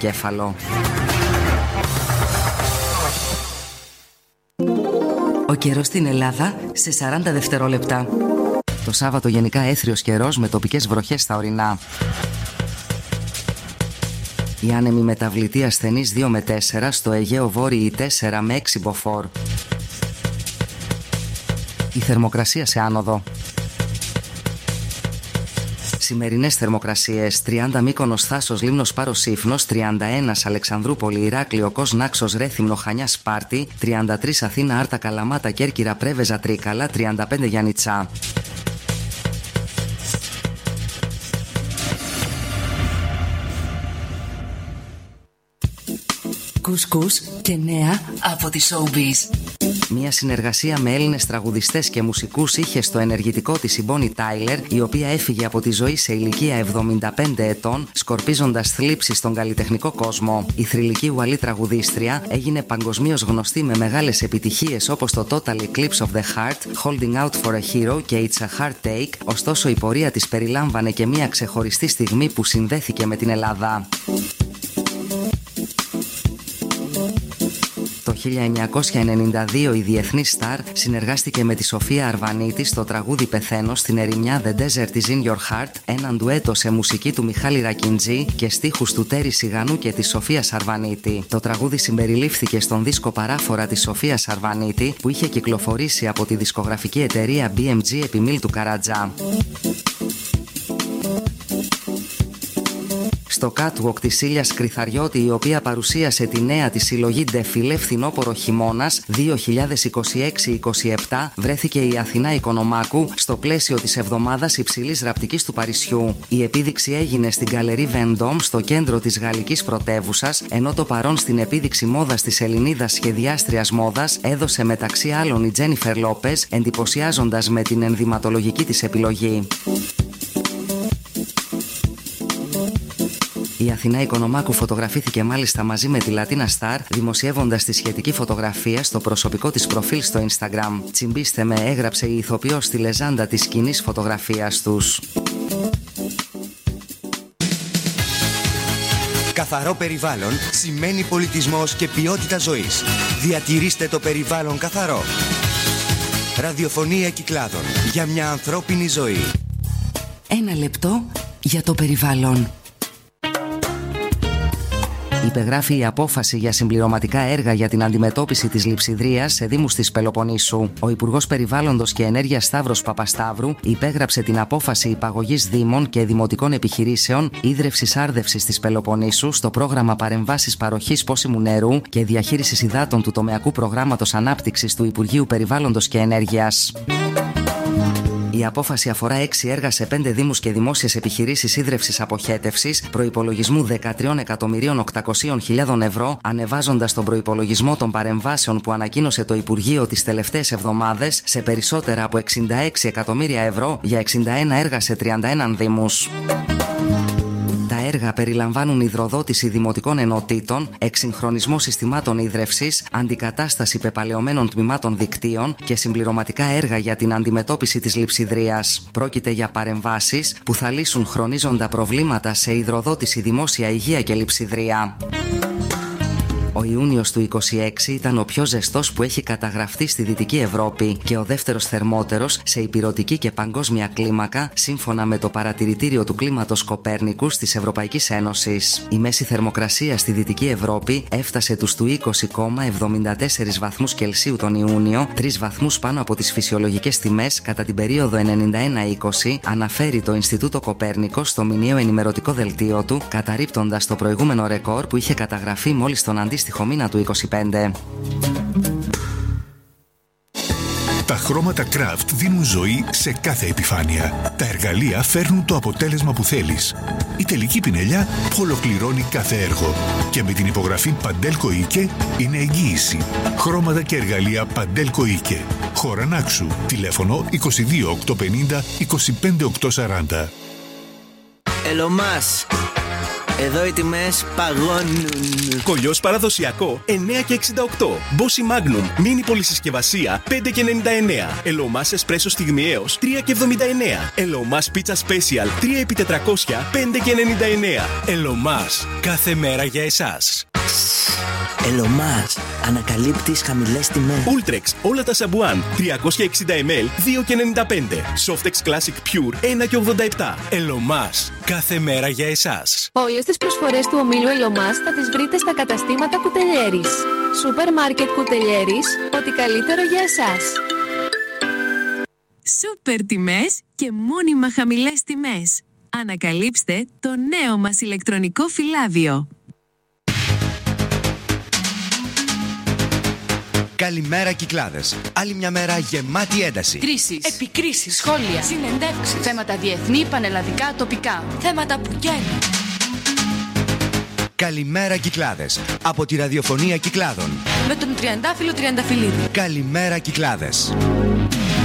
εγκέφαλο. Ο καιρός στην Ελλάδα σε 40 δευτερόλεπτα. Το Σάββατο γενικά έθριος καιρός με τοπικές βροχές στα ορεινά. Η άνεμη μεταβλητή ασθενής 2 με 4, στο Αιγαίο Βόρειη 4 με 6 μποφόρ. Η θερμοκρασία σε άνοδο. Σημερινές θερμοκρασίες: 30 Μύκονος Θάσος Λίμνος Πάρος Σύφνος, 31 Αλεξανδρούπολη Ηράκλειο Κος Νάξος Ρέθυμνο Χανιά Σπάρτη, 33 Αθήνα Άρτα Καλαμάτα Κέρκυρα Πρέβεζα Τρίκαλα, 35 Γιάννητσά. Κουσκούς και νέα από τη Showbiz. Μια συνεργασία με Έλληνες τραγουδιστές και μουσικούς είχε στο ενεργητικό της η Bonnie Tyler, η οποία έφυγε από τη ζωή σε ηλικία 75 ετών, σκορπίζοντας θλίψη στον καλλιτεχνικό κόσμο. Η θρυλική ουαλή τραγουδίστρια έγινε παγκοσμίως γνωστή με μεγάλες επιτυχίες όπως το Total Eclipse of the Heart, Holding Out for a Hero και It's a Hard Take, ωστόσο η πορεία της περιλάμβανε και μια ξεχωριστή στιγμή που συνδέθηκε με την Ελλάδα. Το 1992 η διεθνής στάρ συνεργάστηκε με τη Σοφία Αρβανίτη στο τραγούδι «Πεθαίνω» στην ερημιά «The Desert is in Your Heart», έναν ντουέτο σε μουσική του Μιχάλη Ρακιντζή και στίχους του Τέρι Σιγανού και της Σοφίας Αρβανίτη. Το τραγούδι συμπεριλήφθηκε στον δίσκο «Παράφορα» της Σοφίας Αρβανίτη που είχε κυκλοφορήσει από τη δισκογραφική εταιρεία BMG επί Μίλτου Καρατζά. Στο catwalk της Ήλιας Κρυθαριώτη, η οποία παρουσίασε τη νέα της συλλογή «Ντεφιλέ Φθινόπορο Χειμώνας 2026-27», βρέθηκε η Αθηνά Οικονομάκου στο πλαίσιο της εβδομάδας υψηλής ραπτικής του Παρισιού. Η επίδειξη έγινε στην Γκαλερί Vendôme στο κέντρο της γαλλικής πρωτεύουσας, ενώ το παρόν στην επίδειξη μόδας της Ελληνίδας σχεδιάστριας μόδας έδωσε μεταξύ άλλων η Τζένιφερ Λόπες, εντυπωσιάζοντας με την ενδυματολογική της επιλογή. Η Αθηνά Οικονομάκου φωτογραφήθηκε μάλιστα μαζί με τη Λατίνα Σταρ, δημοσιεύοντας τη σχετική φωτογραφία στο προσωπικό της προφίλ στο Instagram. «Τσιμπήστε με», έγραψε η ηθοποιός στη λεζάντα της σκηνής φωτογραφίας τους. Καθαρό περιβάλλον σημαίνει πολιτισμός και ποιότητα ζωής. Διατηρήστε το περιβάλλον καθαρό. Ραδιοφωνία Κυκλάδων για μια ανθρώπινη ζωή. Ένα λεπτό για το περιβάλλον. Υπεγράφει η απόφαση για συμπληρωματικά έργα για την αντιμετώπιση της λειψιδρίας σε δήμους της Πελοποννήσου. Ο Υπουργός Περιβάλλοντος και Ενέργειας Σταύρος Παπασταύρου υπέγραψε την απόφαση υπαγωγής δήμων και δημοτικών επιχειρήσεων ίδρευσης άρδευσης της Πελοποννήσου στο πρόγραμμα παρεμβάσεις παροχής πόσιμου νερού και διαχείρισης υδάτων του τομεακού προγράμματος ανάπτυξης του Υπουργείου Περιβάλλοντος και Ενέργειας. Η απόφαση αφορά 6 έργα σε 5 δήμους και δημόσιες επιχειρήσεις ίδρευσης αποχέτευσης προϋπολογισμού 13.800.000 ευρώ, ανεβάζοντας τον προϋπολογισμό των παρεμβάσεων που ανακοίνωσε το Υπουργείο τις τελευταίες εβδομάδες σε περισσότερα από 66 εκατομμύρια ευρώ για 61 έργα σε 31 δήμους. Τα έργα περιλαμβάνουν υδροδότηση δημοτικών ενωτήτων, εξυγχρονισμό συστημάτων ίδρευσης, αντικατάσταση πεπαλαιωμένων τμήματων δικτύων και συμπληρωματικά έργα για την αντιμετώπιση της λειψιδρίας. Πρόκειται για παρεμβάσεις που θα λύσουν χρονίζοντα προβλήματα σε υδροδότηση, δημόσια υγεία και λειψιδρία. Ο Ιούνιος του 26 ήταν ο πιο ζεστός που έχει καταγραφεί στη Δυτική Ευρώπη και ο δεύτερος θερμότερος σε ηπειρωτική και παγκόσμια κλίμακα, σύμφωνα με το παρατηρητήριο του κλίματος Κοπέρνικους της Ευρωπαϊκής Ένωσης. Η μέση θερμοκρασία στη Δυτική Ευρώπη έφτασε τους του 20,74 βαθμούς Κελσίου τον Ιούνιο, 3 βαθμούς πάνω από τις φυσιολογικές τιμές κατά την περίοδο 91-20, αναφέρει το Ινστιτούτο Κοπέρνικος στο μηνιαίο ενημερωτικό δελτίο του, καταρρίπτοντας το προηγούμενο ρεκόρ που είχε καταγραφεί μόλις τον αντίστοιχο μήνα του 25. Τα χρώματα Craft δίνουν ζωή σε κάθε επιφάνεια. Τα εργαλεία φέρνουν το αποτέλεσμα που θέλεις. Η τελική πινελιά ολοκληρώνει κάθε έργο. Και με την υπογραφή Παντέλκο Ίκε είναι εγγύηση. Χρώματα και εργαλεία Παντέλκο Ίκε. Χωρανάξου. Τηλέφωνο 22 850 25 840. Ελομάς. Εδώ οι τιμές παγώνουν. Κολλιός παραδοσιακό 9,68. Μπόσι Magnum μίνι πολυσυσκευασία 5,99. Ελωμάς εσπρέσο στιγμιαίος 3,79. Ελωμάς πίτσα special 3x400 5,99. Ελωμάς, κάθε μέρα για εσάς. Ελωμάς, ανακαλύπτεις χαμηλές τιμές. Ultrex, όλα τα σαμπουάν 360 ml 2,95. Softex Classic Pure 1,87. Ελωμάς, κάθε μέρα για εσάς. Όλες τις προσφορές του ομίλου Ελωμάς θα τις βρείτε στα καταστήματα Κουτελιέρης. Σούπερ μάρκετ Κουτελιέρης, ό,τι καλύτερο για εσάς. Σούπερ τιμές και μόνιμα χαμηλές τιμές. Ανακαλύψτε το νέο μας ηλεκτρονικό φυλάδιο. Καλημέρα Κυκλάδες. Άλλη μια μέρα γεμάτη ένταση. Κρίσεις, επικρίσεις, σχόλια, συνεντεύξεις, θέματα διεθνή, πανελλαδικά, τοπικά, θέματα που καίνουν. Καλημέρα Κυκλάδες. Από τη ραδιοφωνία Κυκλάδων. Με τον Τριαντάφυλλο Τριανταφυλλίδη. Καλημέρα Κυκλάδες.